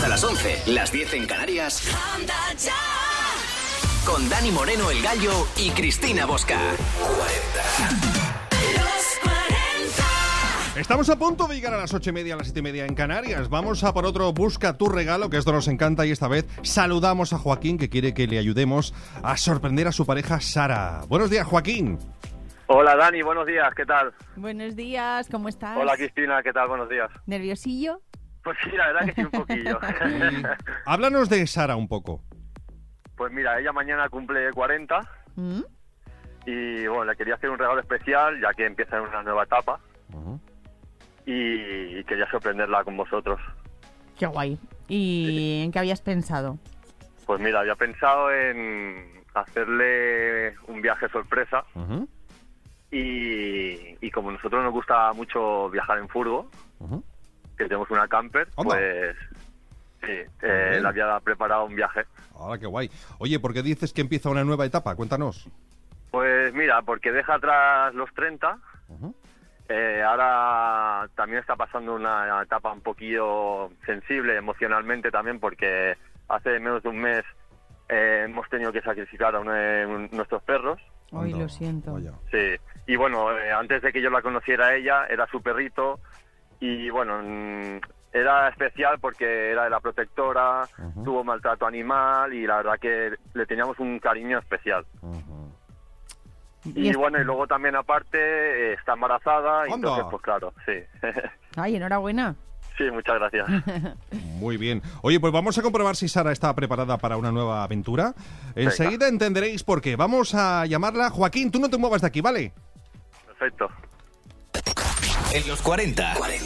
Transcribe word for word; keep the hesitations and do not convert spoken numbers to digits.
hasta las once, las diez en Canarias. Con Dani Moreno, el Gallo, y Cristina Bosca. cuarenta. Estamos a punto de llegar a las ocho y media, a las siete y media en Canarias. Vamos a por otro Busca tu regalo, que esto nos encanta, y esta vez saludamos a Joaquín, que quiere que le ayudemos a sorprender a su pareja Sara. Buenos días, Joaquín. Hola Dani, buenos días, ¿qué tal? Buenos días, ¿cómo estás? Hola Cristina, ¿qué tal? Buenos días. ¿Nerviosillo? Pues sí, la verdad que sí, un poquillo. Sí. Háblanos de Sara un poco. Pues mira, ella mañana cumple cuarenta ¿Mm? y bueno, le quería hacer un regalo especial ya que empieza en una nueva etapa. Uh-huh. Y quería sorprenderla con vosotros. Qué guay. ¿Y sí. en qué habías pensado? Pues mira, había pensado en hacerle un viaje sorpresa. Uh-huh. y, y como a nosotros nos gusta mucho viajar en furgo, uh-huh. que tenemos una camper, ¿Onda? pues sí, eh, le había preparado un viaje. Ah, qué guay. Oye, ¿por qué dices que empieza una nueva etapa? Cuéntanos. Pues mira, porque deja atrás los treinta. Uh-huh. Eh, ahora también está pasando una etapa un poquillo sensible emocionalmente también, porque hace menos de un mes eh, hemos tenido que sacrificar a uno de un, nuestros perros. Ay, lo siento. Vaya. Sí, y bueno, eh, antes de que yo la conociera a ella, era su perrito, y bueno, mmm, era especial porque era de la protectora, uh-huh. tuvo maltrato animal, y la verdad que le teníamos un cariño especial. Uh-huh. Y, y bueno, y luego también aparte eh, está embarazada, y entonces pues claro, sí. Ay, enhorabuena. Sí, muchas gracias. Muy bien. Oye, pues vamos a comprobar si Sara está preparada para una nueva aventura. Enseguida entenderéis por qué. Vamos a llamarla. Joaquín, tú no te muevas de aquí, ¿vale? Perfecto. En los cuarenta.